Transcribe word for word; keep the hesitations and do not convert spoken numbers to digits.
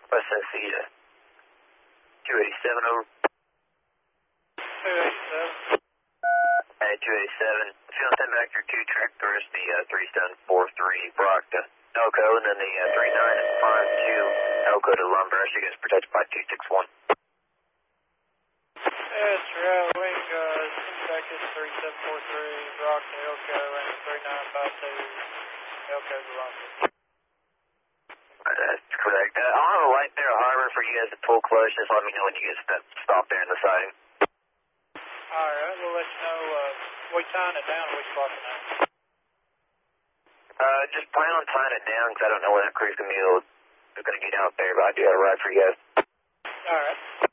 West Cedar. two eighty-seven over. two eighty-seven. Hey, two eighty-seven. If you want to send back your two tractors, the uh, three seven four three Brock to Elko, and then the uh, three nine five two Elko to Lumber. She gets protected by two six one. Yes, right wing, uh, send back in three seven four three Brock to Elko, and three nine five two Elko to Lumber. That's correct. Uh, I'll have a light there at Harbor for you guys to pull close. Just let me know when you get stop, stop there in the siding. Alright, we'll let you know. Uh, we tying it down, we swapping out. Uh, just plan on tying it down because I don't know when that crew's going to be able, going to get out there, but I do have a ride for you guys. Alright.